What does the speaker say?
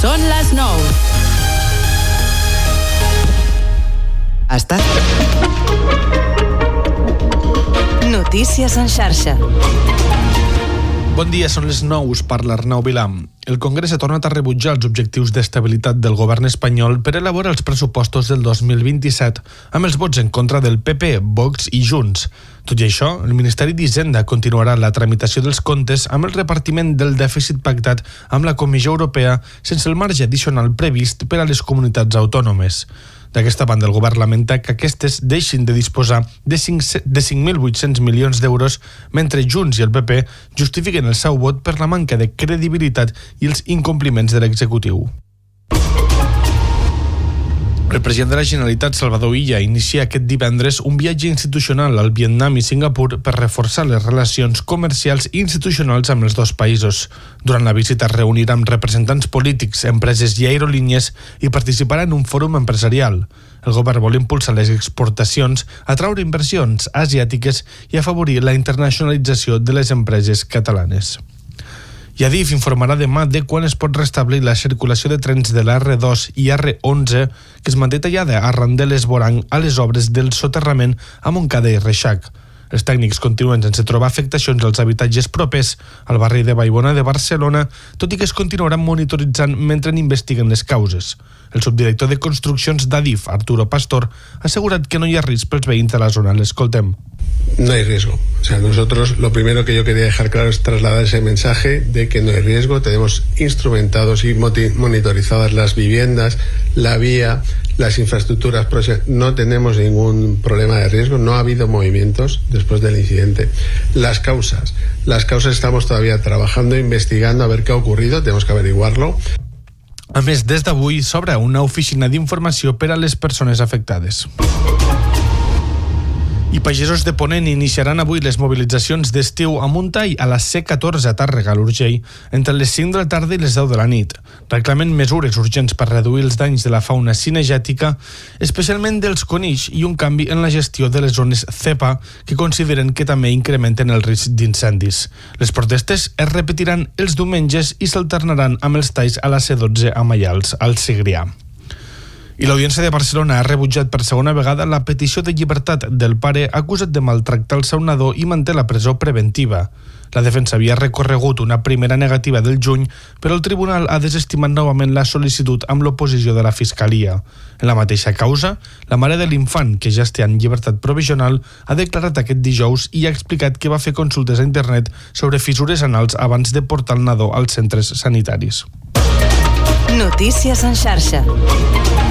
Són les 9. Notícies en xarxa. Bon dia, són les 9, us parla Arnau Vilà. El Congrés ha tornat a rebutjar els objectius d'estabilitat del govern espanyol per elaborar els pressupostos del 2027, amb els vots en contra del PP, Vox i Junts. Tot i això, el Ministeri d'Hisenda continuarà la tramitació dels comptes amb el repartiment del dèficit pactat amb la Comissió Europea sense el marge addicional previst per a les comunitats autònomes. D'aquesta banda, el govern lamenta que aquestes deixin de disposar de 5.800 milions d'euros, mentre Junts i el PP justifiquen el seu vot per la manca de credibilitat i els incompliments de l'executiu. El president de la Generalitat, Salvador Illa, inicia aquest divendres un viatge institucional al Vietnam i Singapur per reforçar les relacions comercials i institucionals amb els dos països. Durant la visita es reunirà amb representants polítics, empreses i aerolínies i participarà en un fòrum empresarial. El govern vol impulsar les exportacions, atraure inversions asiàtiques i afavorir la internacionalització de les empreses catalanes. I Adif informarà demà de quan es pot restablir la circulació de trens de la R2 i R11 que es manté tallada arran de l'esvoranc a les obres del soterrament a Montcada i Reixac. Els tècnics continuen sense trobar afectacions als habitatges propers al barri de Vallbona de Barcelona, tot i que es continuaran monitoritzant mentre investiguen les causes. El subdirector de Construccions d'Adif, Arturo Pastor, ha assegurat que no hi ha risc pels veïns de la zona. L'escoltem. No hay riesgo. O sea, nosotros lo primero que yo quería dejar claro es trasladar ese mensaje de que no hay riesgo. Tenemos instrumentados y monitorizadas las viviendas, la vía, las infraestructuras. No tenemos ningún problema de riesgo. No ha habido movimientos después del incidente. Las causas estamos todavía trabajando, investigando a ver qué ha ocurrido. Tenemos que averiguarlo. A més, des d'avui s'obre una oficina d'informació per a les persones afectades. I pagesos de Ponent iniciaran avui les mobilitzacions d'estiu a Muntall a la C14 a Tàrrega, a l'Urgell, entre les 5 de la tarda i les 10 de la nit. Reclamen mesures urgents per reduir els danys de la fauna cinegètica, especialment dels conills, i un canvi en la gestió de les zones CEPA, que consideren que també incrementen el risc d'incendis. Les protestes es repetiran els diumenges i s'alternaran amb els talls a la C12 a Maials, al Segrià. I l'Audiència de Barcelona ha rebutjat per segona vegada la petició de llibertat del pare acusat de maltractar el seu nadó i manté la presó preventiva. La defensa havia recorregut una primera negativa del juny, però el tribunal ha desestimat novament la sol·licitud amb l'oposició de la Fiscalia. En la mateixa causa, la mare de l'infant, que ja està en llibertat provisional, ha declarat aquest dijous i ha explicat que va fer consultes a internet sobre fissures anals abans de portar el nadó als centres sanitaris. Notícies en xarxa.